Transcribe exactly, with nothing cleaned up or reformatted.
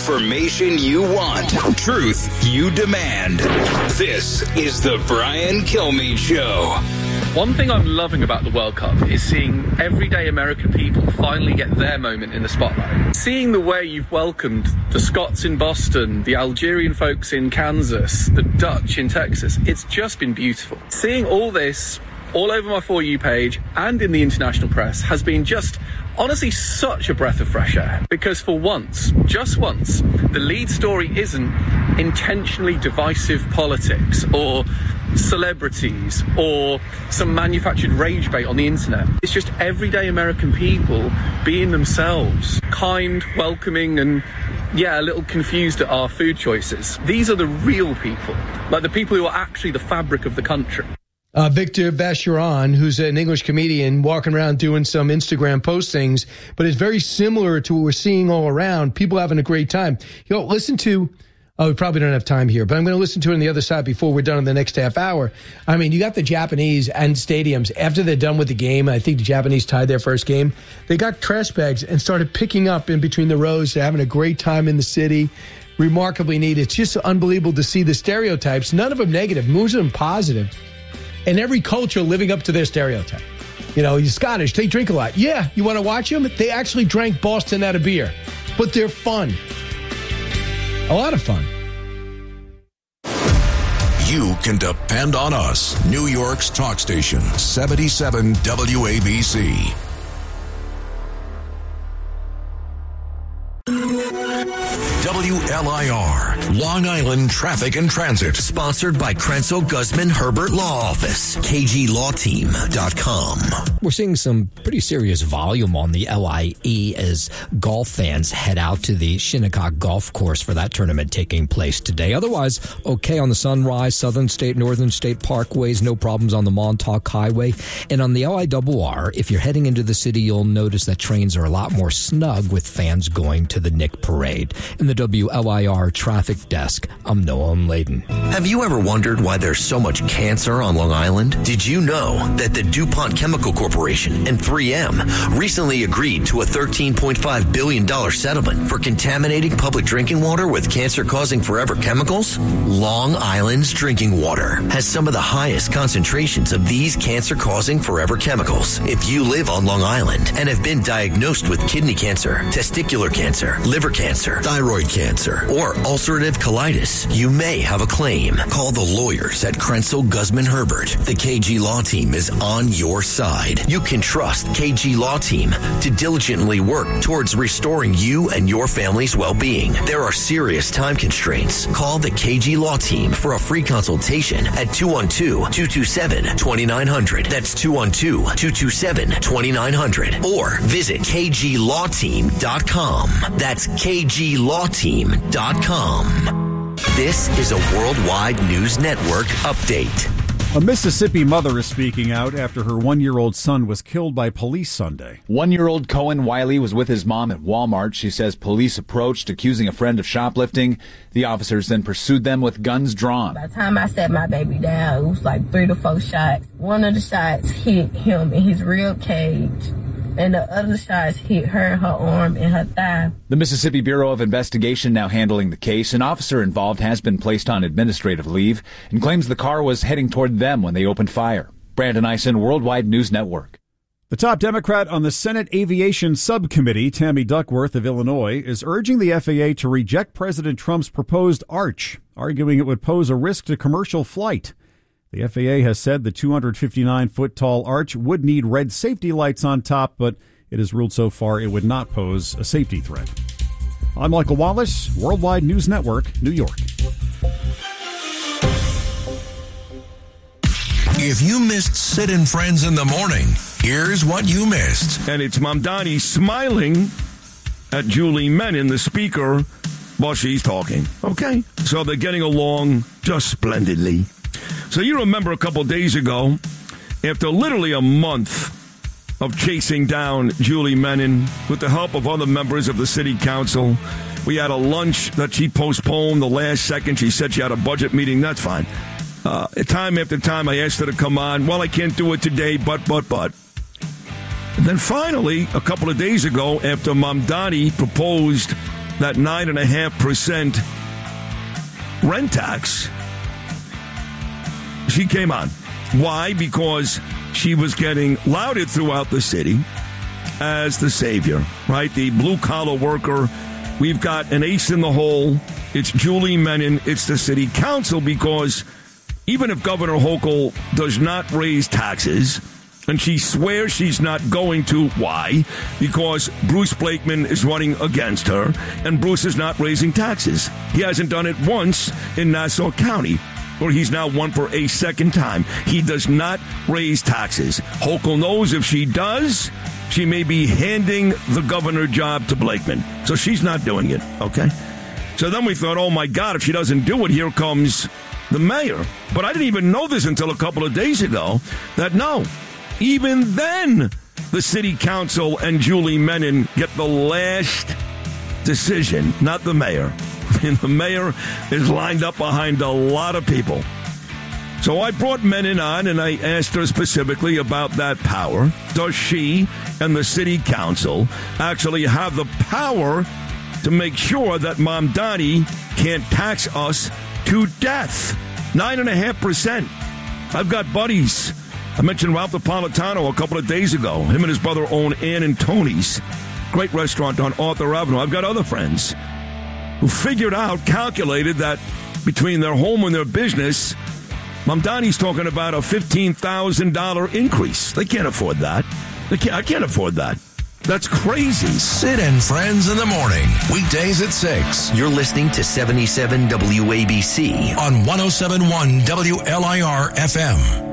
Information you want. Truth you demand. This is the Brian Kilmeade Show. One thing I'm loving about the World Cup is seeing everyday American people finally get their moment in the spotlight. Seeing the way you've welcomed the Scots in Boston, the Algerian folks in Kansas, the Dutch in Texas, it's just been beautiful. Seeing all this all over my For You page and in the international press has been just honestly such a breath of fresh air. Because for once, just once, the lead story isn't intentionally divisive politics or celebrities or some manufactured rage bait on the internet. It's just everyday American people being themselves, kind, welcoming, and yeah, a little confused at our food choices. These are the real people, like the people who are actually the fabric of the country. Uh, Victor Vacheron, who's an English comedian, walking around doing some Instagram postings, but it's very similar to what we're seeing all around. People having a great time. You know, listen to, oh, we probably don't have time here, but I'm going to listen to it on the other side before we're done in the next half hour. I mean, you got the Japanese and stadiums. After they're done with the game, I think the Japanese tied their first game, they got trash bags and started picking up in between the rows. They're having a great time in the city. Remarkably neat. It's just unbelievable to see the stereotypes, none of them negative, most of them positive. And every culture living up to their stereotype. You know, you're Scottish, they drink a lot. Yeah, you want to watch them? They actually drank Boston out of beer. But they're fun. A lot of fun. You can depend on us. New York's talk station, seventy-seven W A B C. W L I R, Long Island Traffic and Transit. Sponsored by Krenzel Guzman Herbert Law Office, K G law team dot com. We're seeing some pretty serious volume on the L I E as golf fans head out to the Shinnecock Golf Course for that tournament taking place today. Otherwise, okay on the Sunrise, Southern State, Northern State Parkways, no problems on the Montauk Highway. And on the L I R R, if you're heading into the city, you'll notice that trains are a lot more snug with fans going to the Nick Parade. In the W L I R Traffic Desk, I'm Noam Layden. Have you ever wondered why there's so much cancer on Long Island? Did you know that the DuPont Chemical Corporation and three M recently agreed to a thirteen point five billion dollars settlement for contaminating public drinking water with cancer-causing forever chemicals? Long Island's drinking water has some of the highest concentrations of these cancer-causing forever chemicals. If you live on Long Island and have been diagnosed with kidney cancer, testicular cancer, liver cancer, thyroid cancer, or ulcerative colitis, you may have a claim. Call the lawyers at Krenzel Guzman Herbert. The K G Law Team is on your side. You can trust K G Law Team to diligently work towards restoring you and your family's well-being. There are serious time constraints. Call the K G Law Team for a free consultation at two one two, two two seven, two nine zero zero. That's two one two, two two seven, two nine zero zero. Or visit K G law team dot com. That's K G law team dot com. This is a Worldwide News Network update. A Mississippi mother is speaking out after her one-year-old son was killed by police Sunday. One-year-old Cohen Wiley was with his mom at Walmart. She says police approached, accusing a friend of shoplifting. The officers then pursued them with guns drawn. By the time I set my baby down, it was like three to four shots. One of the shots hit him in his rib cage, and the other shots hit her, her arm, and her thigh. The Mississippi Bureau of Investigation now handling the case. An officer involved has been placed on administrative leave and claims the car was heading toward them when they opened fire. Brandon Eisen, Worldwide News Network. The top Democrat on the Senate Aviation Subcommittee, Tammy Duckworth of Illinois, is urging the F A A to reject President Trump's proposed arch, arguing it would pose a risk to commercial flight. The F A A has said the two hundred fifty-nine foot tall arch would need red safety lights on top, but it has ruled so far it would not pose a safety threat. I'm Michael Wallace, Worldwide News Network, New York. If you missed Sid and Friends in the morning, here's what you missed. And it's Mamdani smiling at Julie Menin, the speaker, while she's talking. Okay? So they're getting along just splendidly. So you remember a couple days ago, after literally a month of chasing down Julie Menin with the help of other members of the city council, we had a lunch that she postponed the last second. She said she had a budget meeting. That's fine. Uh, time after time, I asked her to come on. Well, I can't do it today, but, but, but. And then finally, a couple of days ago, after Mamdani proposed that nine point five percent rent tax, she came on. Why? Because she was getting lauded throughout the city as the savior, right? The blue-collar worker. We've got an ace in the hole. It's Julie Menin. It's the city council, because even if Governor Hochul does not raise taxes, and she swears she's not going to, why? Because Bruce Blakeman is running against her, and Bruce is not raising taxes. He hasn't done it once in Nassau County, where he's now won for a second time. He does not raise taxes. Hochul knows if she does, she may be handing the governor job to Blakeman. So she's not doing it, okay? So then we thought, oh, my God, if she doesn't do it, here comes the mayor. But I didn't even know this until a couple of days ago, that no, even then, the city council and Julie Menin get the last decision, not the mayor. And the mayor is lined up behind a lot of people. So I brought Menin on, and I asked her specifically about that power. Does she and the city council actually have the power to make sure that Mamdani can't tax us to death? Nine and a half percent. I've got buddies. I mentioned Ralph Napolitano a couple of days ago. Him and his brother own Ann and Tony's. Great restaurant on Arthur Avenue. I've got other friends who figured out, calculated that between their home and their business, Mamdani's talking about a fifteen thousand dollars increase. They can't afford that. They can't, I can't afford that. That's crazy. Sid and Friends in the morning. Weekdays at six. You're listening to seventy-seven W A B C on one oh seven point one W L I R F M.